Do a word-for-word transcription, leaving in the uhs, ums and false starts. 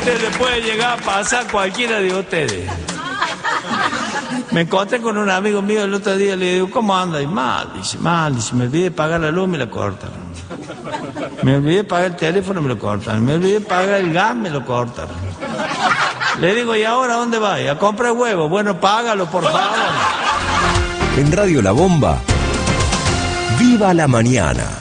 usted le puede llegar a pasar cualquiera de ustedes. Me encontré con un amigo mío el otro día, le digo, ¿cómo anda? Y mal, dice, mal, dice, me olvidé de pagar la luz, me la cortaron. Me olvidé de pagar el teléfono, me lo cortaron. Me olvidé de pagar el gas, me lo cortaron. Le digo, ¿y ahora dónde va? A comprar huevos. Bueno, págalo, por favor. En Radio La Bomba, ¡viva la mañana!